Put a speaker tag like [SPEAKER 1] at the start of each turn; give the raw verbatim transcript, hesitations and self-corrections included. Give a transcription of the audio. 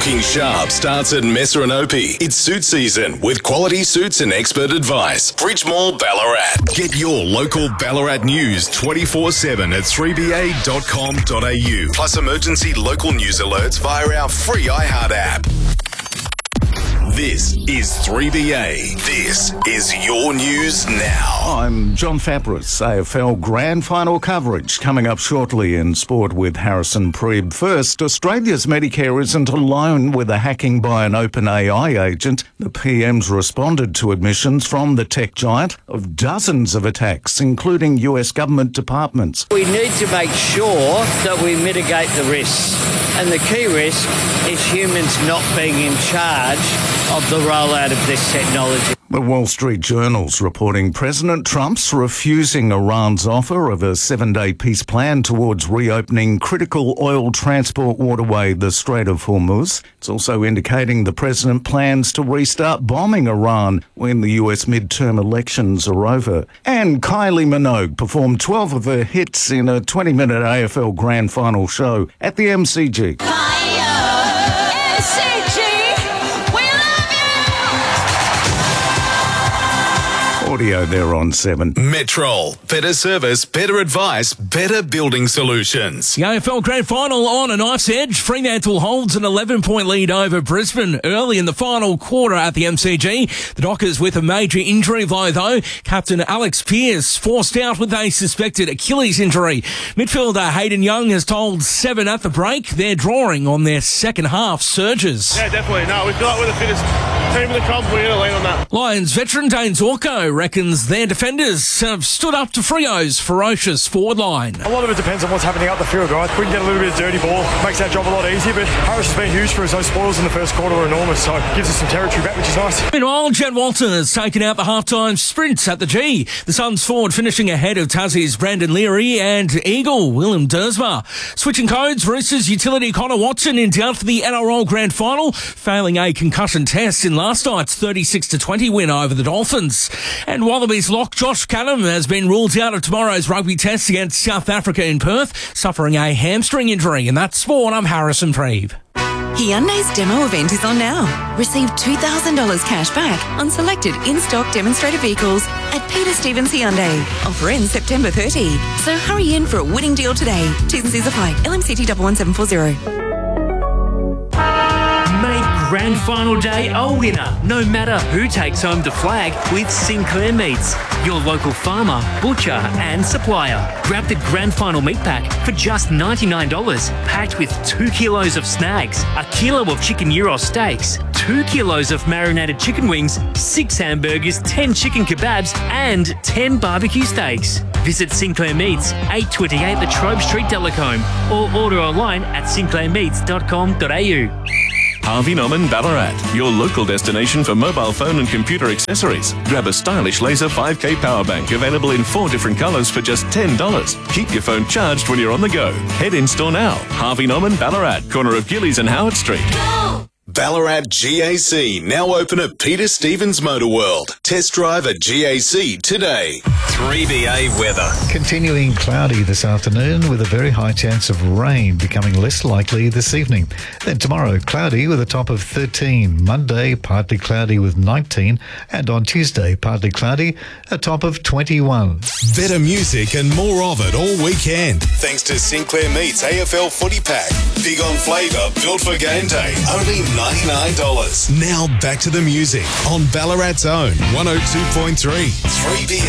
[SPEAKER 1] Looking sharp starts at Messer and Opie. It's suit season with quality suits and expert advice. Bridgemore Ballarat. Get your local Ballarat news twenty-four seven at three b a dot com dot a u. Plus emergency local news alerts via our free iHeart app. This is three B A. This is your news now.
[SPEAKER 2] I'm John Fabris. A F L Grand Final coverage coming up shortly in sport with Harrison Preeb. First, Australia's Medicare isn't alone with a hacking by an OpenAI agent. The P M's responded to admissions from the tech giant of dozens of attacks, including U S government departments.
[SPEAKER 3] We need to make sure that we mitigate the risks. And the key risk is humans not being in charge of the rollout of this technology.
[SPEAKER 2] The Wall Street Journal's reporting President Trump's refusing Iran's offer of a seven-day peace plan towards reopening critical oil transport waterway, the Strait of Hormuz. It's also indicating the president plans to restart bombing Iran when the U S midterm elections are over. And Kylie Minogue performed twelve of her hits in a twenty-minute A F L Grand Final show at the M C G. Audio there on seven.
[SPEAKER 1] Metrol. Better service, better advice, better building solutions.
[SPEAKER 4] The A F L Grand Final on a knife's edge. Fremantle holds an eleven-point lead over Brisbane early in the final quarter at the M C G. The Dockers with a major injury blow, though. Captain Alex Pearce forced out with a suspected Achilles injury. Midfielder Hayden Young has told Seven at the break they're drawing on their second half surges.
[SPEAKER 5] Yeah, definitely. No, we feel like we're the fittest team in the comp. We're going to lean on that.
[SPEAKER 4] Lions veteran Dane Zorko reckons their defenders have stood up to Freo's ferocious forward line.
[SPEAKER 5] A lot of it depends on what's happening out the field, guys. We can get a little bit of dirty ball, makes our job a lot easier, but Harris has been huge for us. Those spoils in the first quarter were enormous, so it gives us some territory back, which is nice.
[SPEAKER 4] Meanwhile, Jed Walton has taken out the halftime sprints at the G. The Suns forward finishing ahead of Tassie's Brandon Leary and Eagle Willem Dersma. Switching codes, Roosters utility Connor Watson in doubt for the N R L Grand Final, failing a concussion test in last night's thirty-six to twenty win over the Dolphins. And Wallabies lock Josh Callum has been ruled out of tomorrow's rugby test against South Africa in Perth, suffering a hamstring injury. And that's sport. I'm Harrison Preeb.
[SPEAKER 6] Hyundai's demo event is on now. Receive two thousand dollars cash back on selected in-stock demonstrator vehicles at Peter Stevens Hyundai. Offer ends September thirtieth. So hurry in for a winning deal today. T's and C's apply. L M C T one one seven four zero.
[SPEAKER 7] Grand Final day a winner, no matter who takes home the flag with Sinclair Meats, your local farmer, butcher and supplier. Grab the Grand Final meat pack for just ninety-nine dollars, packed with two kilos of snags, a kilo of chicken gyro steaks, two kilos of marinated chicken wings, six hamburgers, ten chicken kebabs and ten barbecue steaks. Visit Sinclair Meats, eight twenty-eight La Trobe Street, Delacombe, or order online at sinclair meats dot com dot a u.
[SPEAKER 8] Harvey Norman Ballarat, your local destination for mobile phone and computer accessories. Grab a stylish laser five K power bank available in four different colours for just ten dollars. Keep your phone charged when you're on the go. Head in store now. Harvey Norman Ballarat, corner of Gillies and Howard Street.
[SPEAKER 1] Go! Ballarat G A C now open at Peter Stevens Motor World. Test drive at G A C today. three B A weather.
[SPEAKER 9] Continuing cloudy this afternoon with a very high chance of rain becoming less likely this evening. Then tomorrow, cloudy with a top of thirteen. Monday, partly cloudy with nineteen. And on Tuesday, partly cloudy, a top of twenty-one.
[SPEAKER 1] Better music and more of it all weekend. Thanks to Sinclair Meats A F L Footy Pack. Big on flavour, built for game day. Only ninety-nine dollars. Now back to the music on Ballarat's own one oh two point three. three B A.